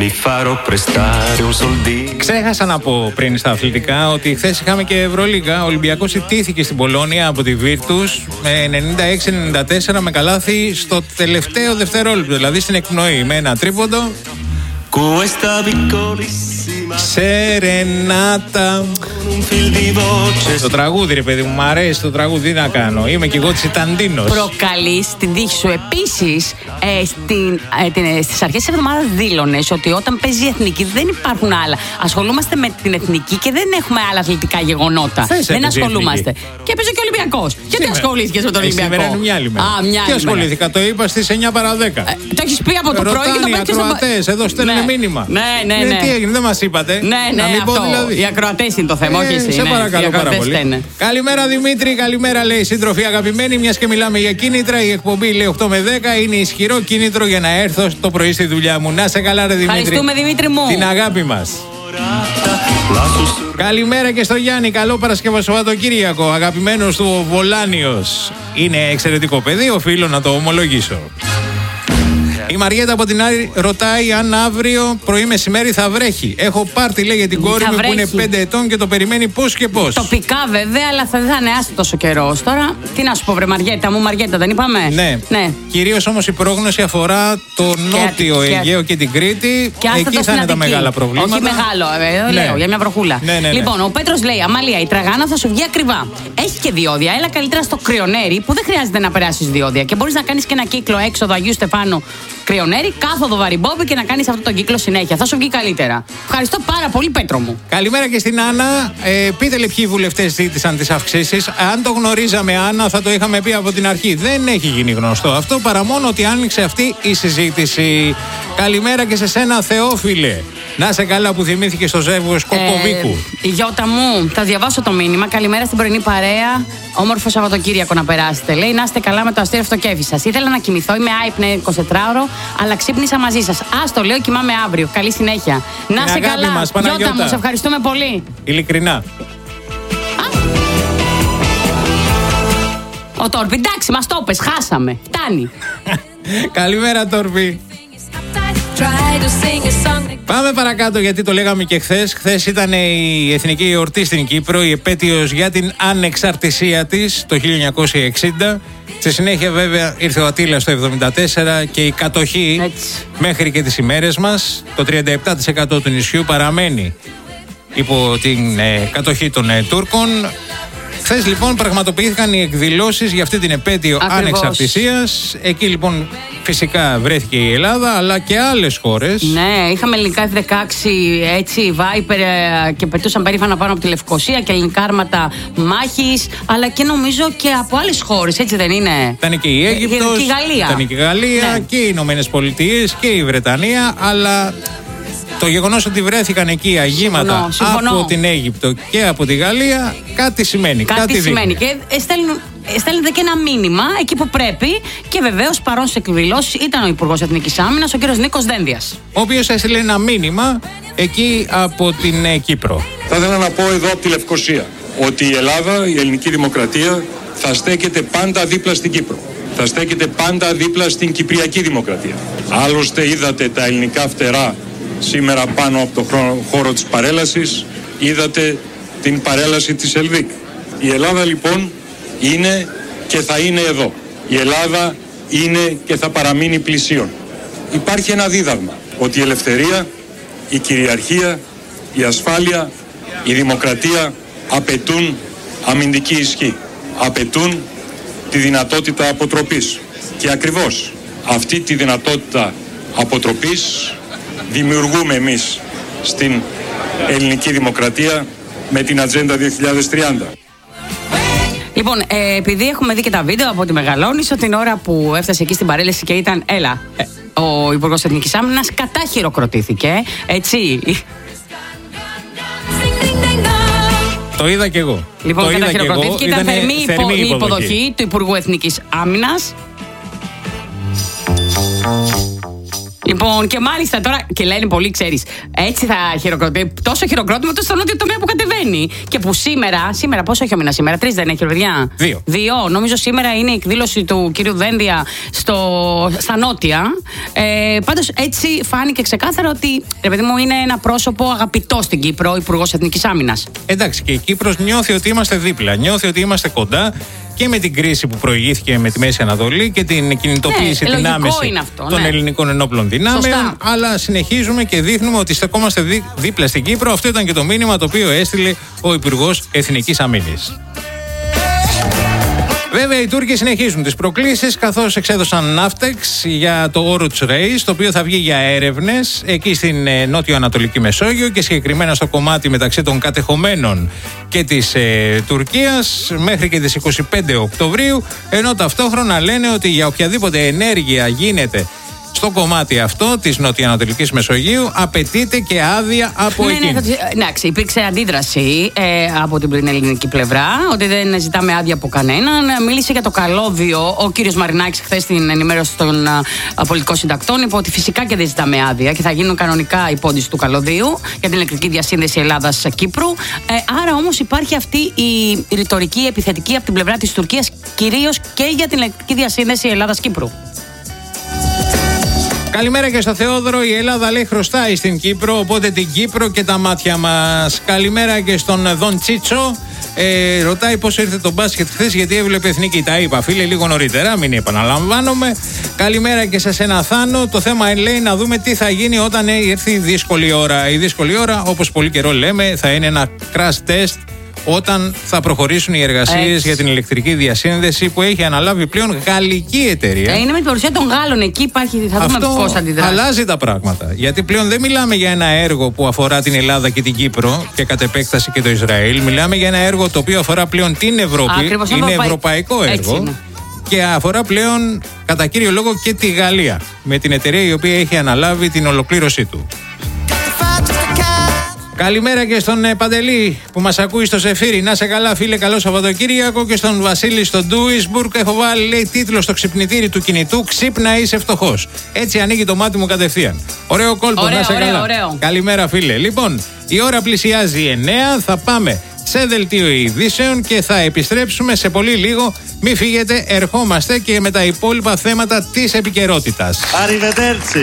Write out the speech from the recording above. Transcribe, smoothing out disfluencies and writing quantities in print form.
Ξέχασα να πω πριν στα αθλητικά ότι χθες είχαμε και Ευρωλίγα. Ο Ολυμπιακός ιτήθηκε στην Πολόνια από τη Βίρτους με 96-94 με καλάθι στο τελευταίο δευτερόλεπτο, δηλαδή στην εκπνοή, με ένα τρίποντο. Σερενάτα. Το τραγούδι, ρε παιδί μου, μ' αρέσει το τραγούδι, τι να κάνω. Είμαι κι εγώ τσιταντίνος. Προκαλείς την τύχη σου. Επίσης, στις αρχές της εβδομάδας δήλωνες ότι όταν παίζει η εθνική δεν υπάρχουν άλλα. Ασχολούμαστε με την εθνική και δεν έχουμε άλλα αθλητικά γεγονότα. Δεν ασχολούμαστε. Και έπαιζε και ο Ολυμπιακός. Γιατί ασχολήθηκες με τον Ολυμπιακό? Σήμερα είναι μια άλλη μέρα. Τι ασχολήθηκα, το είπα στις 9 παρά 10. Το έχεις πει από το πρωί και το ακροατές, εδώ στέλνουν μήνυμα. Ναι. Τι έγινε, δεν μας είπατε? Ναι, αυτό. Δηλαδή. Οι ακροατές είναι το θέμα, όχι εσύ. Σε παρακαλώ πάρα πολύ. Καλημέρα Δημήτρη, καλημέρα λέει σύντροφοι αγαπημένοι. Μιας και μιλάμε για κίνητρα, η εκπομπή λέει 8 με 10 είναι ισχυρό κίνητρο για να έρθω το πρωί στη δουλειά μου. Να σε καλά, ρε Δημήτρη. Ευχαριστούμε, Δημήτρη μου. Την αγάπη μας. Καλημέρα και στο Γιάννη. Καλό Παρασκευασοβατοκύριακο. Αγαπημένος του ο Βολάνιος. Είναι εξαιρετικό παιδί, οφείλω να το ομολογήσω. Η Μαριέτα από την Άρη ρωτάει αν αύριο πρωί μεσημέρι θα βρέχει. Έχω πάρτι, λέει, για την κόρη μου που είναι 5 ετών και το περιμένει πώς και πώς. Τοπικά βέβαια, αλλά θα είναι άστατος ο καιρός. Τώρα, τι να σου πω, βρε Μαριέτα μου, Μαριέτα, δεν είπαμε? Ναι. Κυρίως όμως η πρόγνωση αφορά το νότιο Αιγαίο και την Κρήτη. Και εκεί θα είναι τα μεγάλα προβλήματα. Όχι μεγάλο, λέω, για μια βροχούλα. Ναι. Λοιπόν, ο Πέτρος λέει: Αμαλία, η τραγάνα θα σου βγει ακριβά. Έχει και διόδια. Έλα καλύτερα στο Κρυονέρι που δεν χρειάζεται να περάσεις διόδια. Και μπορείς να κάνεις και ένα κύκλο έξοδο Αγίου Στεφάνου Κρυονέρι, κάθοδο Βαριμπόμπη και να κάνεις αυτό τον κύκλο συνέχεια. Θα σου βγει καλύτερα. Ευχαριστώ πάρα πολύ, Πέτρο μου. Καλημέρα και στην Άννα. Πείτε λέει ποιοι βουλευτές ζήτησαν τις αυξήσεις. Αν το γνωρίζαμε, Άννα, θα το είχαμε πει από την αρχή. Δεν έχει γίνει γνωστό αυτό παρά μόνο ότι άνοιξε αυτή η συζήτηση. Καλημέρα και σε σένα, Θεόφιλε. Να σε καλά που θυμήθηκε στο ζεύγος Κοκοβίκου. Γιώτα μου, θα διαβάσω το μήνυμα. Καλημέρα στην πρωινή παρέα. Όμορφο Σαββατοκύριακο να περάσετε. Λέει: να είστε καλά με το αστείο αυτοκέφι σας. Ήθελα να κοιμηθώ, είμαι άϊπνε 24ωρο, αλλά ξύπνησα μαζί σας. Το λέω, κοιμάμαι αύριο. Καλή συνέχεια. Να είστε καλά. Γιώτα μου, σε ευχαριστούμε πολύ. Ειλικρινά. Ο Τόρπι, εντάξει, μας το πες, χάσαμε. Φτάνει. Καλημέρα, Τόρπι. Πάμε παρακάτω γιατί το λέγαμε και χθες. Χθες ήταν η εθνική εορτή στην Κύπρο, η επέτειος για την ανεξαρτησία της το 1960. Στη συνέχεια βέβαια ήρθε ο Ατήλας το 1974 και η κατοχή μέχρι και τις ημέρες μας. Το 37% του νησιού παραμένει υπό την κατοχή των Τούρκων. Χθες λοιπόν πραγματοποιήθηκαν οι εκδηλώσεις για αυτή την επέτειο ανεξαρτησίας. Εκεί λοιπόν φυσικά βρέθηκε η Ελλάδα αλλά και άλλες χώρες. Ναι, είχαμε ελληνικά F-16 έτσι, Viper και πετούσαν περήφανα πάνω από τη Λευκοσία και ελληνικά άρματα μάχης, αλλά και νομίζω και από άλλες χώρες, έτσι δεν είναι? Ήταν και η Αίγυπτος, και η Γαλλία. Ήταν και η Γαλλία, ναι, και οι Ηνωμένες Πολιτείες και η Βρετανία, αλλά το γεγονός ότι βρέθηκαν εκεί αγήματα από την Αίγυπτο και από τη Γαλλία κάτι σημαίνει. Κάτι σημαίνει. Και στέλνετε και ένα μήνυμα εκεί που πρέπει. Και βεβαίως παρόν στις εκδηλώσεις ήταν ο Υπουργός Εθνικής Άμυνας, ο κ. Νίκος Δένδιας, ο οποίος έστειλε ένα μήνυμα εκεί από την Κύπρο. Θα ήθελα να πω εδώ από τη Λευκοσία ότι η Ελλάδα, η ελληνική δημοκρατία θα στέκεται πάντα δίπλα στην Κύπρο. Θα στέκεται πάντα δίπλα στην Κυπριακή Δημοκρατία. Άλλωστε είδατε τα ελληνικά φτερά σήμερα πάνω από το χώρο της παρέλασης, είδατε την παρέλαση της Ελβίκ. Η Ελλάδα λοιπόν είναι και θα είναι εδώ. Η Ελλάδα είναι και θα παραμείνει πλησίον. Υπάρχει ένα δίδαγμα, ότι η ελευθερία, η κυριαρχία, η ασφάλεια, η δημοκρατία απαιτούν αμυντική ισχύ. Απαιτούν τη δυνατότητα αποτροπής. Και ακριβώς αυτή τη δυνατότητα αποτροπής δημιουργούμε εμείς στην ελληνική δημοκρατία με την Ατζέντα 2030. Λοιπόν, επειδή έχουμε δει και τα βίντεο από τη Μεγαλόνισο την ώρα που έφτασε εκεί στην παρέλαση και ήταν ο Υπουργός Εθνικής Άμυνας, κατά χειροκροτήθηκε, έτσι. Το είδα κι εγώ. Λοιπόν, κατά χειροκροτήθηκε, ήταν θερμή υποδοχή του Υπουργού Εθνικής Άμυνας. Λοιπόν, Λοιπόν, και μάλιστα τώρα. Και λένε πολλοί, ξέρεις, έτσι θα χειροκροτεί. Τόσο χειροκρότημα, τόσο στο νότιο τομέα που κατεβαίνει. Και που σήμερα πόσο έχει ο μήνα σήμερα, 3 δεν έχει, παιδιά. 2. Νομίζω σήμερα είναι η εκδήλωση του κύριου Δένδια στα νότια. Πάντως έτσι φάνηκε ξεκάθαρα ότι, ρε παιδί μου, είναι ένα πρόσωπο αγαπητό στην Κύπρο, ο Υπουργός Εθνικής Άμυνας. Εντάξει, και η Κύπρος νιώθει ότι είμαστε δίπλα, νιώθει ότι είμαστε κοντά. Και με την κρίση που προηγήθηκε με τη Μέση Ανατολή και την κινητοποίηση, την άμεση των ελληνικών ενόπλων δυνάμεων. Σωστά. Αλλά συνεχίζουμε και δείχνουμε ότι στεκόμαστε δίπλα στην Κύπρο. Αυτό ήταν και το μήνυμα το οποίο έστειλε ο Υπουργός Εθνικής Αμήνης. Βέβαια, οι Τούρκοι συνεχίζουν τις προκλήσεις, καθώς εξέδωσαν ναύτεξ για το Oruç Reis, το οποίο θα βγει για έρευνες εκεί στην νότιο-ανατολική Μεσόγειο και συγκεκριμένα στο κομμάτι μεταξύ των κατεχομένων και της Τουρκίας μέχρι και τις 25 Οκτωβρίου, ενώ ταυτόχρονα λένε ότι για οποιαδήποτε ενέργεια γίνεται στο κομμάτι αυτό της νοτιοανατολικής Μεσογείου απαιτείται και άδεια από εκείνη. Εντάξει, υπήρξε αντίδραση από την ελληνική πλευρά, ότι δεν ζητάμε άδεια από κανέναν. Μίλησε για το καλώδιο ο κύριος Μαρινάκης χθες στην ενημέρωση των πολιτικών συντακτών. Είπε ότι φυσικά και δεν ζητάμε άδεια και θα γίνουν κανονικά οι πόντιση του καλωδίου για την ηλεκτρική διασύνδεση Ελλάδας-Κύπρου. Άρα όμως υπάρχει αυτή η ρητορική επιθετική από την πλευρά της Τουρκίας, κυρίως και για την ηλεκτρική διασύνδεση Ελλάδας-Κύπρου. Καλημέρα και στο Θεόδωρο. Η Ελλάδα λέει χρωστάει στην Κύπρο, οπότε την Κύπρο και τα μάτια μας. Καλημέρα και στον Δον Τσίτσο. Ρωτάει πώς ήρθε το μπάσκετ χθες, γιατί έβλεπε εθνική. Τα είπα, φίλε, λίγο νωρίτερα, μην επαναλαμβάνομαι. Καλημέρα και σε σένα, Θάνο. Το θέμα λέει να δούμε τι θα γίνει όταν έρθει η δύσκολη ώρα. Η δύσκολη ώρα, όπως πολύ καιρό λέμε, θα είναι ένα crash test όταν θα προχωρήσουν οι εργασίες για την ηλεκτρική διασύνδεση που έχει αναλάβει πλέον γαλλική εταιρεία. Είναι με την παρουσία των Γάλλων εκεί, υπάρχει, θα δούμε πώς θα αντιδράσει. Αλλάζει τα πράγματα. Γιατί πλέον δεν μιλάμε για ένα έργο που αφορά την Ελλάδα και την Κύπρο και κατ' επέκταση και το Ισραήλ. Μιλάμε για ένα έργο το οποίο αφορά πλέον την Ευρώπη. Ακριβώς, είναι ευρωπαϊκό έργο. Και αφορά πλέον κατά κύριο λόγο και τη Γαλλία, με την εταιρεία η οποία έχει αναλάβει την ολοκλήρωσή του. Καλημέρα και στον Παντελή που μας ακούει στο Ζεφύρι. Να σε καλά, φίλε, καλό Σαββατοκύριακο. Και στον Βασίλη στο Ντούισμπουργκ. Έχω βάλει, λέει, τίτλο στο ξυπνητήρι του κινητού: Ξύπνα, είσαι φτωχός. Έτσι ανοίγει το μάτι μου κατευθείαν. Ωραίο κόλπο, να σε καλά. Ωραίο. Καλημέρα, φίλε. Λοιπόν, η ώρα πλησιάζει 9. Θα πάμε σε δελτίο ειδήσεων και θα επιστρέψουμε σε πολύ λίγο. Μην φύγετε, ερχόμαστε και με τα υπόλοιπα θέματα της επικαιρότητας. Arrivederci.